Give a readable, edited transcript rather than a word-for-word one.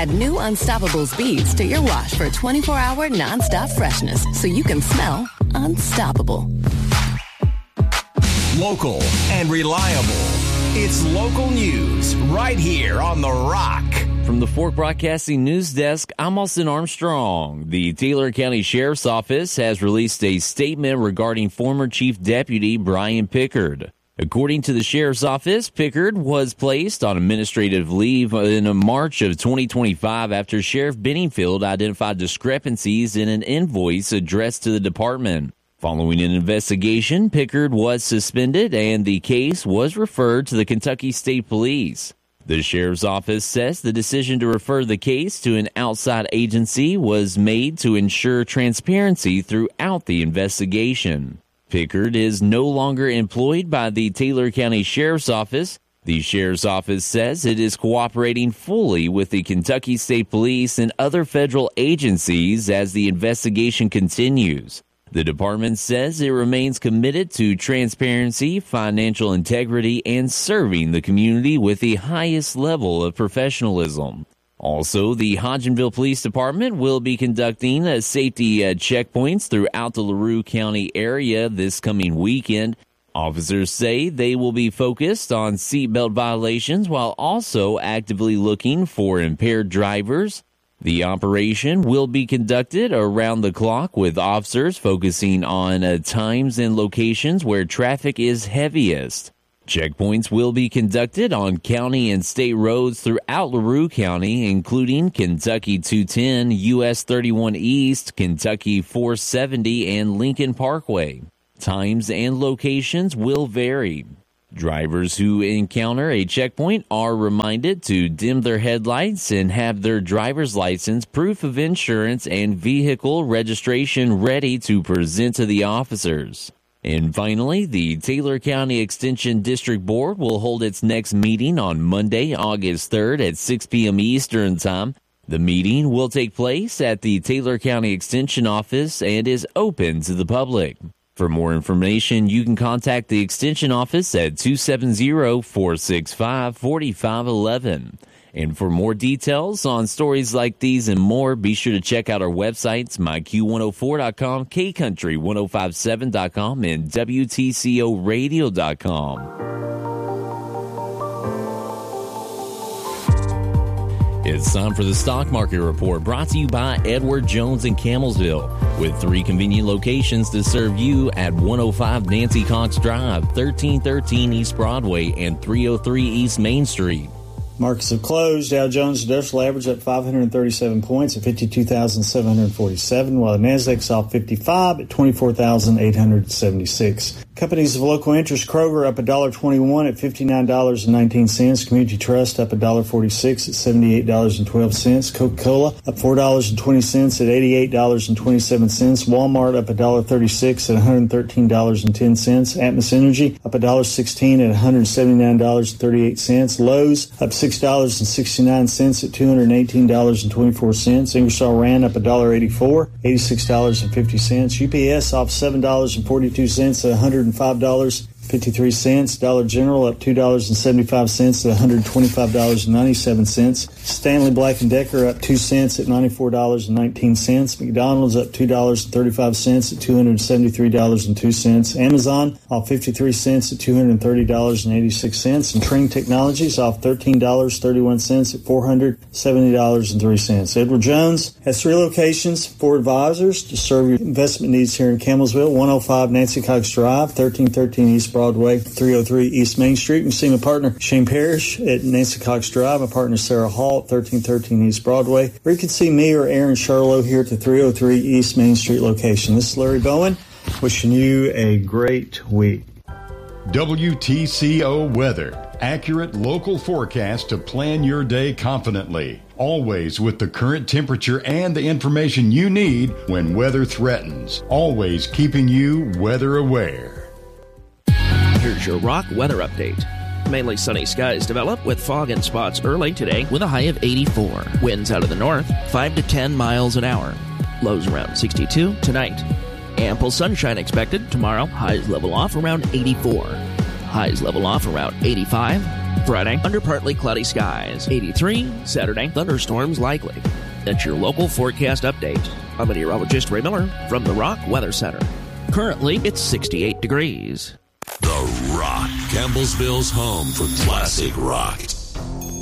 Add new Unstoppable speeds to your wash for 24-hour nonstop freshness so you can smell unstoppable. Local and reliable. It's local news right here on The Rock. From the Fork Broadcasting News Desk, I'm Austin Armstrong. The Taylor County Sheriff's Office has released a statement regarding former Chief Deputy Brian Pickard. According to the Sheriff's Office, Pickard was placed on administrative leave in March of 2025 after Sheriff Benningfield identified discrepancies in an invoice addressed to the department. Following an investigation, Pickard was suspended and the case was referred to the Kentucky State Police. The Sheriff's Office says the decision to refer the case to an outside agency was made to ensure transparency throughout the investigation. Pickard is no longer employed by the Taylor County Sheriff's Office. The Sheriff's Office says it is cooperating fully with the Kentucky State Police and other federal agencies as the investigation continues. The department says it remains committed to transparency, financial integrity, and serving the community with the highest level of professionalism. Also, the Hodgenville Police Department will be conducting safety checkpoints throughout the LaRue County area this coming weekend. Officers say they will be focused on seatbelt violations while also actively looking for impaired drivers. The operation will be conducted around the clock with officers focusing on times and locations where traffic is heaviest. Checkpoints will be conducted on county and state roads throughout LaRue County, including Kentucky 210, US 31 East, Kentucky 470, and Lincoln Parkway. Times and locations will vary. Drivers who encounter a checkpoint are reminded to dim their headlights and have their driver's license, proof of insurance, and vehicle registration ready to present to the officers. And finally, the Taylor County Extension District Board will hold its next meeting on Monday, August 3rd at 6 p.m. Eastern Time. The meeting will take place at the Taylor County Extension Office and is open to the public. For more information, you can contact the Extension Office at 270-465-4511. And for more details on stories like these and more, be sure to check out our websites, myq104.com, kcountry1057.com, and wtcoradio.com. It's time for the Stock Market Report, brought to you by Edward Jones in Campbellsville, with 3 convenient locations to serve you at 105 Nancy Cox Drive, 1313 East Broadway, and 303 East Main Street. Markets have closed. Dow Jones Industrial Average up 537 points at 52,747, while the Nasdaq's off 55 at 24,876. Companies of local interest: Kroger up $1.21 at $59.19. Community Trust up $1.46 at $78.12. Coca-Cola up $4.20 at $88.27. Walmart up $1.36 at $113.10. Atmos Energy up $1.16 at $179.38. Lowe's up $6.69 at $218.24. Ingersoll Rand up $1.84, $86.50. UPS off $7.42 at $105.53. Dollar General up $2.75 at $125.97. Stanley Black & Decker up 2 cents at $94.19. McDonald's up $2.35 at $273.02. Amazon off 53 cents at $230.86. And Tring Technologies off $13.31 at $470.03. Edward Jones has 3 locations, 4 advisors to serve your investment needs here in Campbellsville: 105 Nancy Cox Drive, 1313 East Broadway, 303 East Main Street. You can see my partner Shane Parrish at Nancy Cox Drive, my partner Sarah Hall at 1313 East Broadway, or you can see me or Aaron Sherlow here at the 303 East Main Street location. This is Larry Bowen, wishing you a great week. WTCO Weather. Accurate local forecast to plan your day confidently. Always with the current temperature and the information you need when weather threatens. Always keeping you weather aware. Here's your Rock weather update. Mainly sunny skies develop with fog and spots early today with a high of 84. Winds out of the north, 5 to 10 miles an hour. Lows around 62 tonight. Ample sunshine expected tomorrow. Highs level off around 84. Highs level off around 85. Friday, under partly cloudy skies. 83. Saturday, thunderstorms likely. That's your local forecast update. I'm meteorologist Ray Miller from the Rock Weather Center. Currently, it's 68 degrees. The Rock, Campbellsville's home for classic rock.